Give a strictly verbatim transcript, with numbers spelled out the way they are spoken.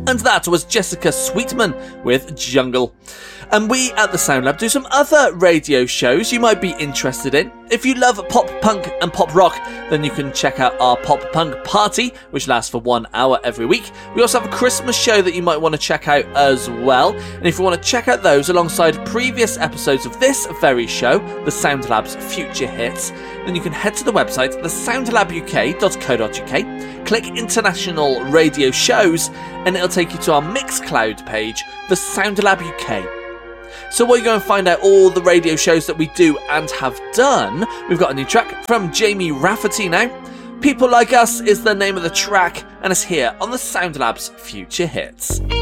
And that was Jessica Sweetman with Jungle. And we at the Sound Lab do some other radio shows you might be interested in. If you love pop punk and pop rock, then you can check out our Pop Punk Party, which lasts for one hour every week. We also have a Christmas show that you might want to check out as well. And if you want to check out those alongside previous episodes of this very show, the Sound Lab's Future Hits, then you can head to the website, the sound lab u k dot co dot u k, click International Radio Shows, and it'll take you to our Mixcloud page, the Sound Lab U K. So while you go and find out all the radio shows that we do and have done, we've got a new track from Jamie Rafferty now. People Like Us is the name of the track, and it's here on the Sound Lab's Future Hits.